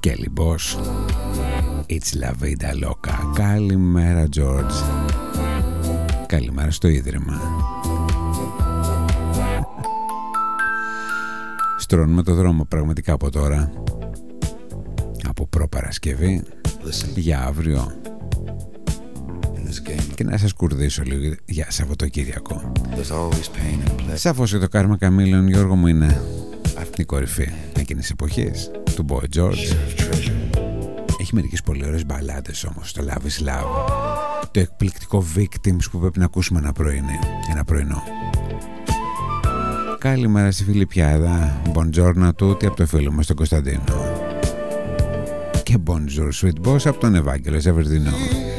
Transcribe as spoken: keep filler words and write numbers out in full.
Kelly Boss, It's La Vida Loca. Καλημέρα George. Καλημέρα στο Ίδρυμα. Στρώνουμε το δρόμο πραγματικά από τώρα, από προπαρασκευή για αύριο, και να σας κουρδίσω λίγο για Σαββατοκύριακο. Σαφώς και το Karma Chameleon, Γιώργο μου, είναι η κορυφή εκείνης της εποχής του Boy George. Έχει μερικές πολύ ωραίες μπαλάντες όμως, το Love is Love, το εκπληκτικό Victims που πρέπει να ακούσουμε ένα πρωινό, ένα πρωινό. Καλημέρα στη Φιλιππιάδα, Buongiorno a tutti από το φίλο μας τον Κωνσταντίνο, και Bonjour Sweet Boss από τον Ευάγγελο Ζεβερδινό.